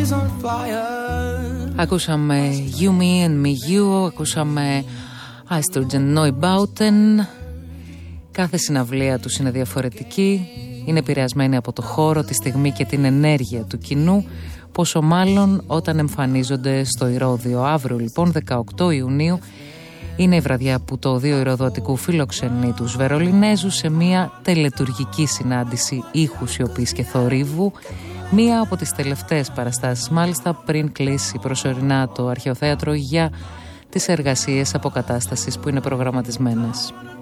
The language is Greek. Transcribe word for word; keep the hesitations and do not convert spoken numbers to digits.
Ακούσαμε You, Me and Me You, ακούσαμε Estrogen Neubauten. Κάθε συναυλία τους είναι διαφορετική, είναι επηρεασμένη από το χώρο, τη στιγμή και την ενέργεια του κοινού, πόσο μάλλον όταν εμφανίζονται στο Ηρώδειο. Αύριο λοιπόν δεκαοκτώ Ιουνίου είναι η βραδιά που το Οδείο Ηρωδου φιλοξενεί τους Βερολινέζους σε μια τελετουργική συνάντηση ήχου, σιωπής και θορύβου. Μία από τις τελευταίες παραστάσεις μάλιστα πριν κλείσει προσωρινά το Αρχαιοθέατρο για τις εργασίες αποκατάστασης που είναι προγραμματισμένες.